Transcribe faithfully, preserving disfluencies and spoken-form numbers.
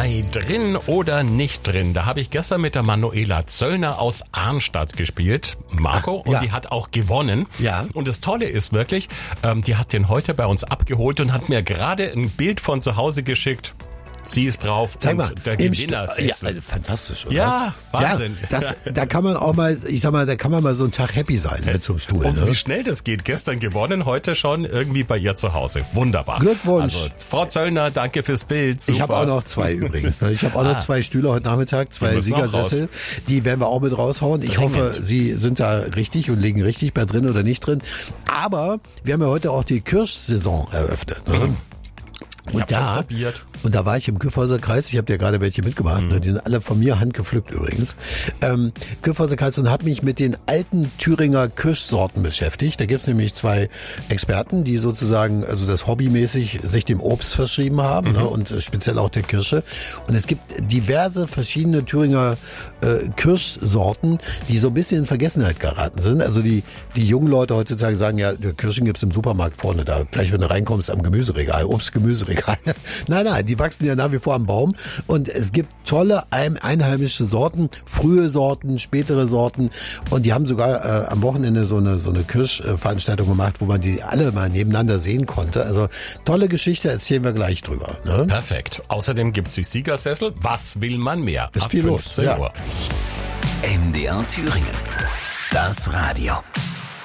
Bei Drin oder nicht drin, da habe ich gestern mit der Manuela Zöllner aus Arnstadt gespielt, Marco, und ja. die hat auch gewonnen. Ja. Und das Tolle ist wirklich, ähm, die hat den heute bei uns abgeholt und hat mir gerade ein Bild von zu Hause geschickt. Sie ist drauf. Zeig und mal, der im Gewinner Stu- ja, also fantastisch, oder? Ja, Wahnsinn. Ja, das, da kann man auch mal, ich sag mal, da kann man mal so einen Tag happy sein ne, zum Stuhl. Und Ne? wie schnell das geht. Gestern gewonnen, heute schon irgendwie bei ihr zu Hause. Wunderbar. Glückwunsch. Also, Frau Zöllner, danke fürs Bild. Super. Ich habe auch noch zwei übrigens. Ne? Ich habe auch noch Ah. zwei Stühle heute Nachmittag, zwei müssen auch Siegersessel. Die werden wir auch mit raushauen. Ich Dringend. hoffe, Sie sind da richtig und liegen richtig bei drin oder nicht drin. Aber wir haben ja heute auch die Kirschsaison eröffnet. Ne? Mhm. Ich Und hab schon da, probiert. und da war ich im Kyffhäuser Kreis, ich habe dir gerade welche mitgebracht, Mhm. ne? Die sind alle von mir handgepflückt übrigens. Ähm, Kyffhäuser Kreis und habe mich mit den alten Thüringer Kirschsorten beschäftigt. Da gibt's nämlich zwei Experten, die sozusagen, also das hobbymäßig sich dem Obst verschrieben haben, Mhm. ne? Und äh, speziell auch der Kirsche. Und es gibt diverse verschiedene Thüringer äh, Kirschsorten, die so ein bisschen in Vergessenheit geraten sind. Also die, die jungen Leute heutzutage sagen, ja, Kirschen gibt's im Supermarkt vorne, da gleich wenn du reinkommst am Gemüseregal, Obst-Gemüseregal. Nein, nein, die wachsen ja nach wie vor am Baum. Und es gibt tolle ein- einheimische Sorten, frühe Sorten, spätere Sorten. Und die haben sogar äh, am Wochenende so eine, so eine Kirschveranstaltung gemacht, wo man die alle mal nebeneinander sehen konnte. Also tolle Geschichte, erzählen wir gleich drüber. Ne? Perfekt. Außerdem gibt's die Siegersessel. Was will man mehr? Ist Ab viel los, fünfzehn ja. Uhr. M D R Thüringen. Das Radio.